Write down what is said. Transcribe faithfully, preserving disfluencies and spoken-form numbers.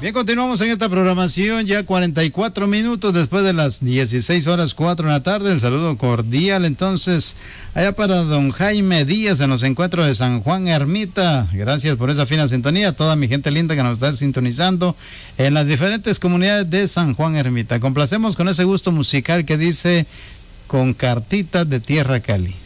Bien, continuamos en esta programación ya cuarenta y cuatro minutos después de las dieciséis horas cuatro de la tarde. El saludo cordial entonces allá para don Jaime Díaz en los encuentros de San Juan Ermita. Gracias por esa fina sintonía. Toda mi gente linda que nos está sintonizando en las diferentes comunidades de San Juan Ermita. Complacemos con ese gusto musical que dice Con Cartitas de Tierra Cali.